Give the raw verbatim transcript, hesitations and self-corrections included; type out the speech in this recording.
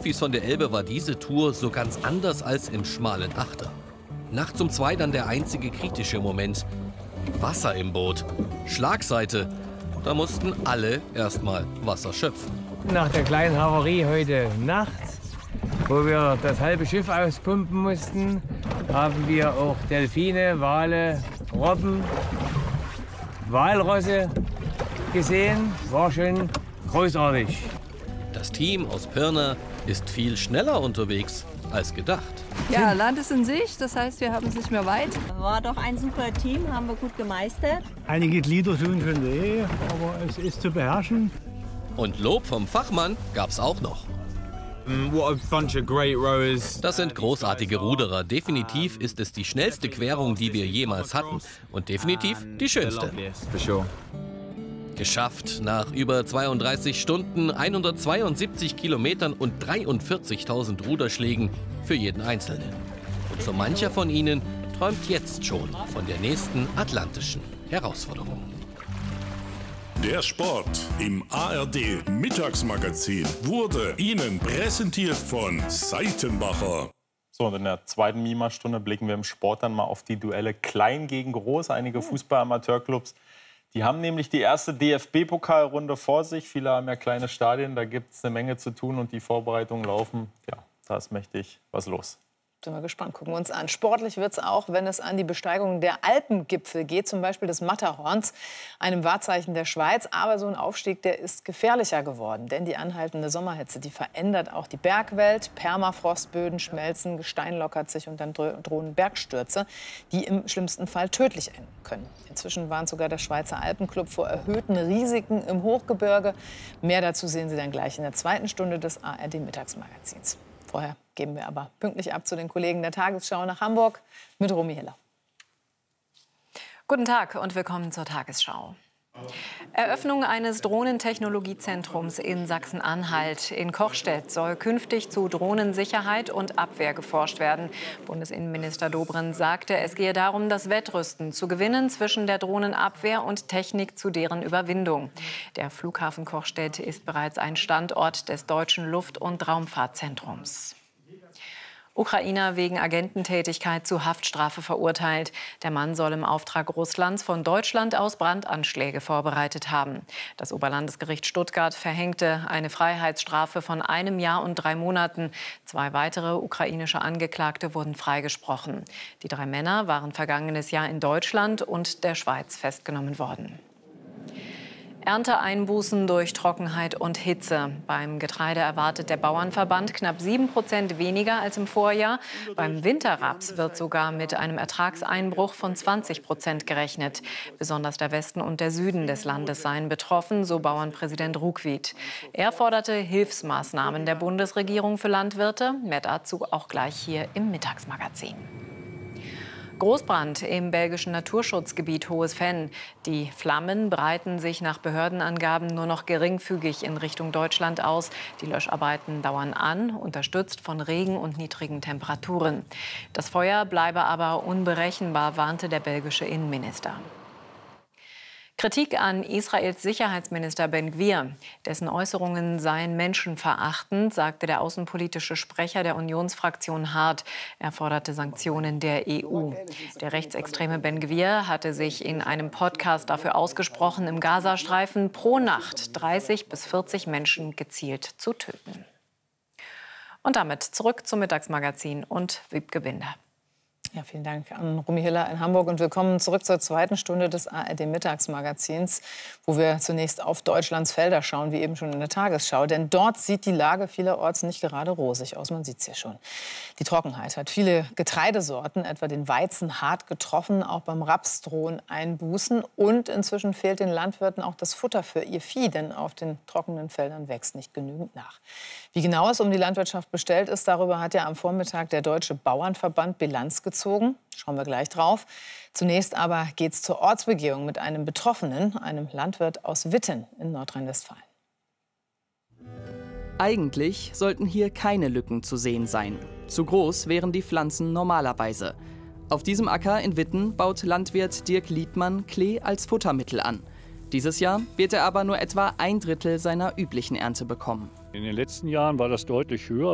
Profis von der Elbe war diese Tour so ganz anders als im schmalen Achter. Nachts um zwei dann der einzige kritische Moment. Wasser im Boot. Schlagseite. Da mussten alle erstmal Wasser schöpfen. Nach der kleinen Havarie heute Nacht, wo wir das halbe Schiff auspumpen mussten, haben wir auch Delfine, Wale, Robben, Walrosse gesehen. War schon großartig. Das Team aus Pirna ist viel schneller unterwegs als gedacht. Ja, Land ist in Sicht, das heißt, wir haben es nicht mehr weit. War doch ein super Team, haben wir gut gemeistert. Einige Glieder tun schon weh, aber es ist zu beherrschen. Und Lob vom Fachmann gab's auch noch. Das sind großartige Ruderer. Definitiv ist es die schnellste Querung, die wir jemals hatten. Und definitiv die schönste. Geschafft nach über zweiunddreißig Stunden, hundertzweiundsiebzig Kilometern und dreiundvierzigtausend Ruderschlägen für jeden Einzelnen. Und so mancher von ihnen träumt jetzt schon von der nächsten atlantischen Herausforderung. Der Sport im A R D Mittagsmagazin wurde Ihnen präsentiert von Seitenbacher. So, und in der zweiten Mima-Stunde blicken wir im Sport dann mal auf die Duelle Klein gegen Groß. Einige Fußball-Amateurclubs, die haben nämlich die erste D F B-Pokalrunde vor sich. Viele haben ja kleine Stadien, da gibt es eine Menge zu tun und die Vorbereitungen laufen. Ja, da ist mächtig was los. Sind wir gespannt, gucken wir uns an. Sportlich wird es auch, wenn es an die Besteigung der Alpengipfel geht, zum Beispiel des Matterhorns, einem Wahrzeichen der Schweiz. Aber so ein Aufstieg, der ist gefährlicher geworden, denn die anhaltende Sommerhitze, die verändert auch die Bergwelt. Permafrostböden schmelzen, Gestein lockert sich und dann drohen Bergstürze, die im schlimmsten Fall tödlich enden können. Inzwischen warnt sogar der Schweizer Alpenclub vor erhöhten Risiken im Hochgebirge. Mehr dazu sehen Sie dann gleich in der zweiten Stunde des A R D-Mittagsmagazins. Vorher geben wir aber pünktlich ab zu den Kollegen der Tagesschau nach Hamburg mit Romy Hiller. Guten Tag und willkommen zur Tagesschau. Eröffnung eines Drohnentechnologiezentrums in Sachsen-Anhalt. In Kochstedt soll künftig zu Drohnensicherheit und Abwehr geforscht werden. Bundesinnenminister Dobrindt sagte, es gehe darum, das Wettrüsten zu gewinnen zwischen der Drohnenabwehr und Technik zu deren Überwindung. Der Flughafen Kochstedt ist bereits ein Standort des Deutschen Luft- und Raumfahrtzentrums. Ukrainer wegen Agententätigkeit zu Haftstrafe verurteilt. Der Mann soll im Auftrag Russlands von Deutschland aus Brandanschläge vorbereitet haben. Das Oberlandesgericht Stuttgart verhängte eine Freiheitsstrafe von einem Jahr und drei Monaten. Zwei weitere ukrainische Angeklagte wurden freigesprochen. Die drei Männer waren vergangenes Jahr in Deutschland und der Schweiz festgenommen worden. Ernteeinbußen durch Trockenheit und Hitze. Beim Getreide erwartet der Bauernverband knapp sieben Prozent weniger als im Vorjahr. Beim Winterraps wird sogar mit einem Ertragseinbruch von zwanzig Prozent gerechnet. Besonders der Westen und der Süden des Landes seien betroffen, so Bauernpräsident Ruckwied. Er forderte Hilfsmaßnahmen der Bundesregierung für Landwirte. Mehr dazu auch gleich hier im Mittagsmagazin. Großbrand im belgischen Naturschutzgebiet Hohes Venn. Die Flammen breiten sich nach Behördenangaben nur noch geringfügig in Richtung Deutschland aus. Die Löscharbeiten dauern an, unterstützt von Regen und niedrigen Temperaturen. Das Feuer bleibe aber unberechenbar, warnte der belgische Innenminister. Kritik an Israels Sicherheitsminister Ben-Gvir. Dessen Äußerungen seien menschenverachtend, sagte der außenpolitische Sprecher der Unionsfraktion Hart. Er forderte Sanktionen der E U. Der rechtsextreme Ben-Gvir hatte sich in einem Podcast dafür ausgesprochen, im Gazastreifen pro Nacht dreißig bis vierzig Menschen gezielt zu töten. Und damit zurück zum Mittagsmagazin und Wiebke Binder. Ja, vielen Dank an Romy Hiller in Hamburg und willkommen zurück zur zweiten Stunde des A R D-Mittagsmagazins, wo wir zunächst auf Deutschlands Felder schauen, wie eben schon in der Tagesschau. Denn dort sieht die Lage vielerorts nicht gerade rosig aus, man sieht es ja schon. Die Trockenheit hat viele Getreidesorten, etwa den Weizen, hart getroffen. Auch beim Raps drohen Einbußen. Und inzwischen fehlt den Landwirten auch das Futter für ihr Vieh, denn auf den trockenen Feldern wächst nicht genügend nach. Wie genau es um die Landwirtschaft bestellt ist, darüber hat ja am Vormittag der Deutsche Bauernverband Bilanz gezogen. Schauen wir gleich drauf. Zunächst aber geht's zur Ortsbegehung mit einem Betroffenen, einem Landwirt aus Witten in Nordrhein-Westfalen. Eigentlich sollten hier keine Lücken zu sehen sein. Zu groß wären die Pflanzen normalerweise. Auf diesem Acker in Witten baut Landwirt Dirk Liedmann Klee als Futtermittel an. Dieses Jahr wird er aber nur etwa ein Drittel seiner üblichen Ernte bekommen. In den letzten Jahren war das deutlich höher.